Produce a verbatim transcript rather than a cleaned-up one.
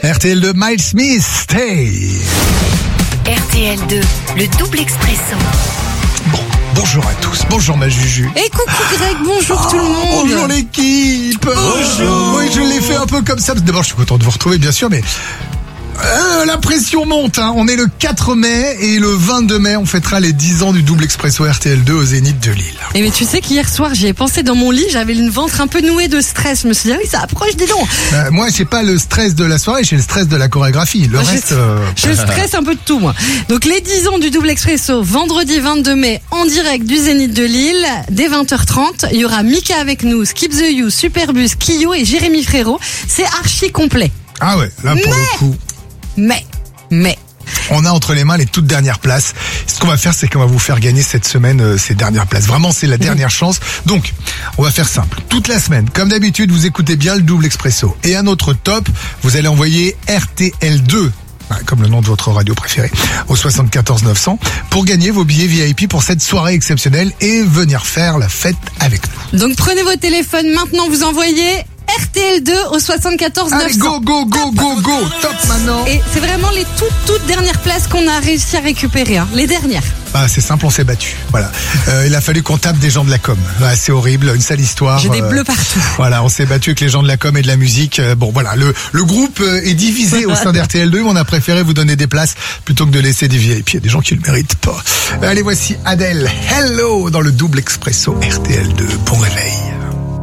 R T L deux, Miles Smith, Stay. R T L deux, le double expresso. Bon, bonjour à tous, bonjour ma Juju. Et coucou Greg, bonjour oh, tout le monde. Bonjour l'équipe. Bonjour. Oui, je l'ai fait un peu comme ça. D'abord, je suis content de vous retrouver, bien sûr, mais... Euh, la pression monte, hein. On est le quatre mai et le vingt-deux mai, on fêtera les dix ans du double expresso R T L deux au Zénith de Lille. Et mais tu sais qu'hier soir, j'y ai pensé dans mon lit, j'avais le ventre un peu noué de stress. Je me suis dit, ah oui, ça approche, dis donc. Euh, moi, j'ai pas le stress de la soirée, j'ai le stress de la chorégraphie. Le je, reste... Euh... Je stresse un peu de tout, moi. Donc, les dix ans du double expresso, vendredi vingt-deux mai, en direct du Zénith de Lille, dès vingt heures trente. Il y aura Mika avec nous, Skip the You, Superbus, Kyo et Jérémy Frérot. C'est archi complet. Ah ouais, là pour mais, le coup... Mais, mais... On a entre les mains les toutes dernières places. Ce qu'on va faire, c'est qu'on va vous faire gagner cette semaine euh, ces dernières places. Vraiment, c'est la dernière chance. Donc, on va faire simple. Toute la semaine, comme d'habitude, vous écoutez bien le double expresso. Et à notre top, vous allez envoyer R T L deux, comme le nom de votre radio préférée, au soixante-quatorze neuf cents pour gagner vos billets V I P pour cette soirée exceptionnelle et venir faire la fête avec nous. Donc, prenez vos téléphones maintenant, vous envoyez... R T L deux au soixante-quatorze neuf cents. Allez, go, go, go, go, go, top maintenant. Et c'est vraiment les toutes, toutes dernières places qu'on a réussi à récupérer, hein. Les dernières. Bah, c'est simple, on s'est battu. Voilà. Euh, il a fallu qu'on tape des gens de la com. Bah, c'est horrible, une sale histoire. J'ai des euh, bleus partout. Voilà, on s'est battu avec les gens de la com et de la musique. Euh, bon, voilà, le, le groupe est divisé au sein d'R T L deux, mais on a préféré vous donner des places plutôt que de laisser des V I P. Il y a des gens qui le méritent pas. Allez, voici Adèle. Hello dans le double expresso R T L deux. Bon réveil.